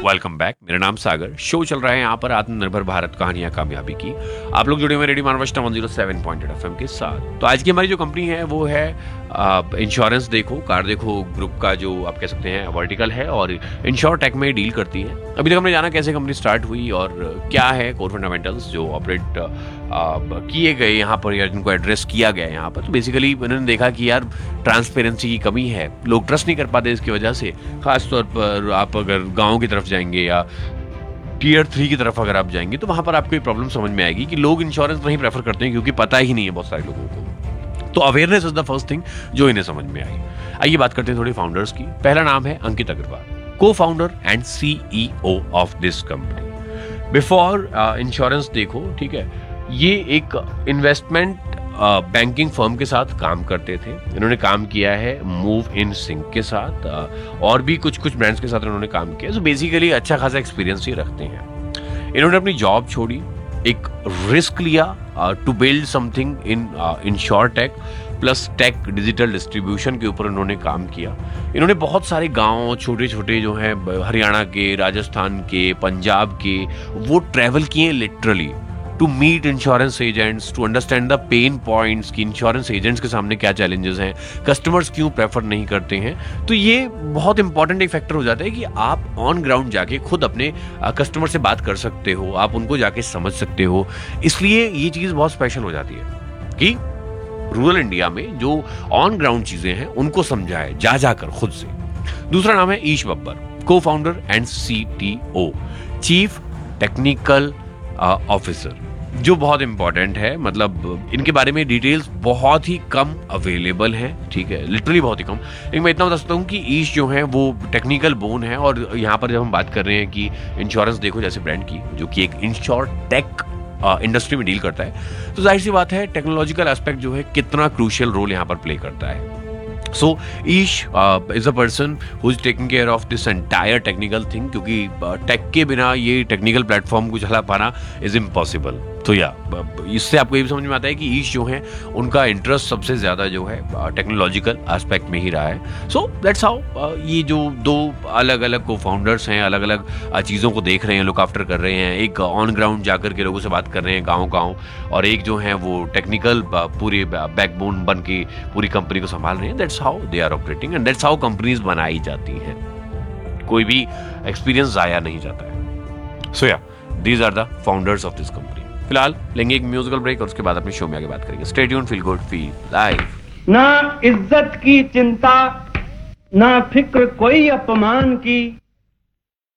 Welcome back. मेरा नाम सागर। Show चल रहा है यहाँ पर आत्मनिर्भर भारत कहानियां कामयाबी की। आप लोग जुड़े हुए रेडियो मानवष्टा 107.8 FM के साथ। तो आज की हमारी जो कंपनी है वो है इंश्योरेंस देखो कार देखो ग्रुप का जो आप कह सकते हैं वर्टिकल है और इंश्योर टेक में डील करती है। अभी तक हमने जाना कैसे कंपनी स्टार्ट हुई और क्या है कोर फंडामेंटल्स जो ऑपरेट किए गए यहाँ पर या जिनको एड्रेस किया गया यहाँ पर। तो बेसिकली उन्होंने देखा कि यार ट्रांसपेरेंसी की कमी है, लोग ट्रस्ट नहीं कर पाते इसकी वजह से। खासतौर पर आप अगर गाँव की तरफ जाएंगे या टीयर 3 की तरफ अगर आप जाएंगे तो वहां पर आपको ये प्रॉब्लम समझ में आएगी कि लोग इंश्योरेंस नहीं प्रेफर करते हैं क्योंकि पता ही नहीं है बहुत सारे लोगों को। तो awareness is the first thing जो इन्हें समझ में आई। आइए बात करते हैं थोड़ी फाउंडर्स की। पहला नाम है अंकित अग्रवाल, को founder and CEO of this company. Before insurance देखो, ठीक है, ये एक इन्वेस्टमेंट बैंकिंग फर्म के साथ काम करते थे। इन्होंने काम किया है मूव इन सिंक के साथ और भी कुछ ब्रांड्स के साथ इन्होंने काम किया। सो बेसिकली अच्छा खासा एक्सपीरियंस ही रखते हैं। इन्होंने अपनी जॉब छोड़ी, एक रिस्क लिया to build something in ensure take plus tech digital distribution के ऊपर इन्होंने काम किया। इन्होंने बहुत सारे गांव छोटे छोटे जो हैं हरियाणा के, राजस्थान के, पंजाब के, वो ट्रैवल किए literally to meet insurance agents, to understand the pen points कि इंश्योरेंस एजेंट्स के सामने क्या चैलेंजेस हैं, कस्टमर्स क्यों प्रेफर नहीं करते हैं। तो ये बहुत इंपॉर्टेंट एक फैक्टर हो जाता है कि आप ऑन ग्राउंड जाके खुद अपने कस्टमर से बात कर सकते हो, आप उनको जाके समझ सकते हो। इसलिए ये चीज़ बहुत स्पेशल हो जाती है कि रूरल इंडिया में जो ऑन ग्राउंड चीज़ें हैं उनको समझाए जा जाकर खुद से। दूसरा नाम है ईश बब्बर, को founder and CTO, chief technical officer, जो बहुत इंपॉर्टेंट है। मतलब इनके बारे में डिटेल्स बहुत ही कम अवेलेबल हैं, ठीक है, लिटरली बहुत ही कम। लेकिन मैं इतना बता सकता हूँ कि ईश जो है वो टेक्निकल बोन है। और यहाँ पर जब हम बात कर रहे हैं कि इंश्योरेंस देखो जैसे ब्रांड की, जो कि एक इंश्योर टेक इंडस्ट्री में डील करता है, तो जाहिर सी बात है टेक्नोलॉजिकल एस्पेक्ट जो है कितना क्रूशियल रोल यहाँ पर प्ले करता है। So Ish is a person who is taking care of this entire technical thing, क्योंकि टेक के बिना ये टेक्निकल प्लेटफॉर्म को चला पाना इज इम्पॉसिबल। तो या इससे आपको ये भी समझ में आता है कि ईश जो है उनका इंटरेस्ट सबसे ज्यादा जो है टेक्नोलॉजिकल एस्पेक्ट में ही रहा है। सो दैट्स हाउ ये जो दो अलग अलग को फाउंडर्स हैं, अलग अलग चीज़ों को देख रहे हैं, लुक आफ्टर कर रहे हैं। एक ऑन ग्राउंड जाकर के लोगों से बात कर रहे हैं गाँव, और एक जो है वो टेक्निकल पूरे बैकबोन बन के पूरी कंपनी को संभाल रहे हैं। That's how they are operating and that's how companies बनाई जाती हैं। कोई भी एक्सपीरियंस जाया नहीं जाता है। सो या these are the founders of this company. फिलहाल लेंगे एक म्यूजिकल ब्रेक और उसके बाद अपने शो में आगे बात करेंगे। Stay tuned, feel good, feel live. ना इज्जत की चिंता, ना फिक्र कोई अपमान की,